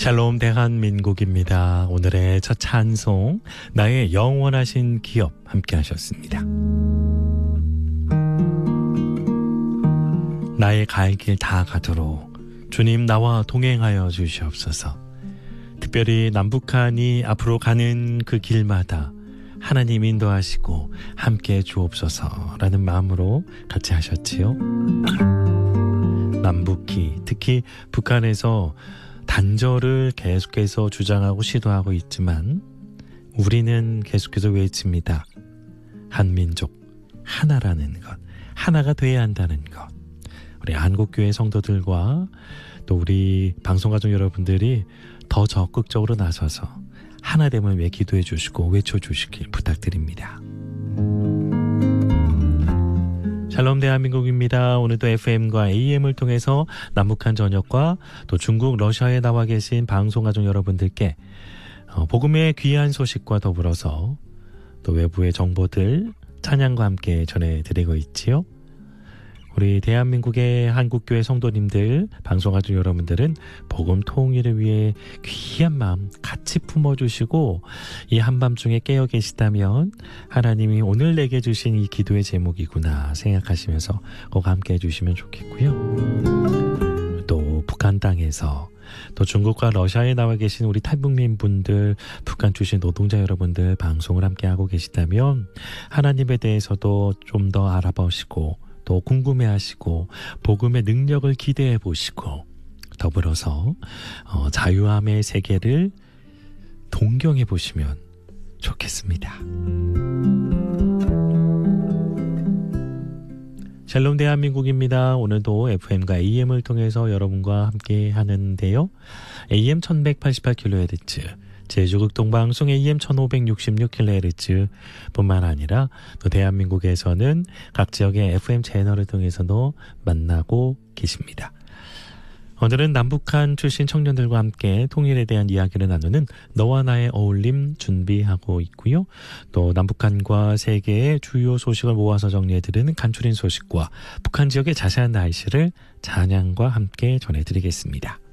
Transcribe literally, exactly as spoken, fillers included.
샬롬 대한민국입니다. 오늘의 첫 찬송 나의 영원하신 기업 함께 하셨습니다. 나의 갈 길 다 가도록 주님 나와 동행하여 주시옵소서. 특별히 남북한이 앞으로 가는 그 길마다 하나님 인도하시고 함께 주옵소서라는 마음으로 같이 하셨지요. 남북이 특히 북한에서 단절을 계속해서 주장하고 시도하고 있지만 우리는 계속해서 외칩니다. 한민족, 하나라는 것, 하나가 돼야 한다는 것. 우리 한국교회 성도들과 또 우리 방송가족 여러분들이 더 적극적으로 나서서 하나됨을 위해 기도해 주시고 외쳐주시길 부탁드립니다. 샬롬 대한민국입니다. 오늘도 에프엠과 에이엠을 통해서 남북한 전역과 또 중국, 러시아에 나와 계신 방송가족 여러분들께 복음의 귀한 소식과 더불어서 또 외부의 정보들 찬양과 함께 전해드리고 있지요. 우리 대한민국의 한국교회 성도님들, 방송가족 여러분들은 복음 통일을 위해 귀한 마음 같이 품어주시고 이 한밤중에 깨어 계시다면 하나님이 오늘 내게 주신 이 기도의 제목이구나 생각하시면서 꼭 함께 해주시면 좋겠고요. 또 북한 땅에서 또 중국과 러시아에 나와 계신 우리 탈북민 분들, 북한 출신 노동자 여러분들 방송을 함께 하고 계시다면 하나님에 대해서도 좀 더 알아보시고 또 궁금해하시고 복음의 능력을 기대해 보시고 더불어서 어, 자유함의 세계를 동경해 보시면 좋겠습니다. 샬롬 대한민국입니다. 오늘도 에프엠과 에이엠을 통해서 여러분과 함께 하는데요. 에이엠 천백팔십팔 킬로헤르츠, 제주극동방송 에이엠 천오백육십육 킬로헤르츠 뿐만 아니라 또 대한민국에서는 각 지역의 에프엠 채널을 통해서도 만나고 계십니다. 오늘은 남북한 출신 청년들과 함께 통일에 대한 이야기를 나누는 너와 나의 어울림 준비하고 있고요. 또 남북한과 세계의 주요 소식을 모아서 정리해드리는 간추린 소식과 북한 지역의 자세한 날씨를 찬양과 함께 전해드리겠습니다.